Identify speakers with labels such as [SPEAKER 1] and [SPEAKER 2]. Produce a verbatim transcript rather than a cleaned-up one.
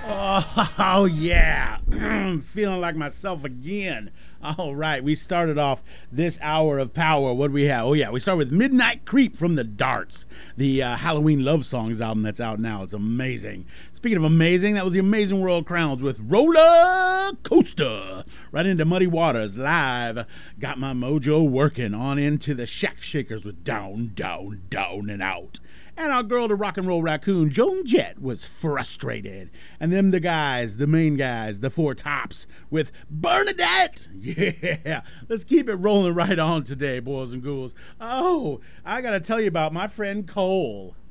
[SPEAKER 1] Oh, yeah. Feeling like myself again. All right, we started off this hour of power. What do we have? Oh, yeah, we start with Midnight Creep from the Darts, the uh, Halloween Love Songs album that's out now. It's amazing. Speaking of amazing, that was the Amazing World Crowns with Roller Coaster. Right into Muddy Waters live. Got my mojo working on into the Shack Shakers with Down, Down, Down and Out. And our girl, the rock and roll raccoon, Joan Jett, was Frustrated. And them the guys, the main guys, the Four Tops, with Bernadette. Yeah, let's keep it rolling right on today, boys and ghouls. Oh, I got to tell you about my friend Cole.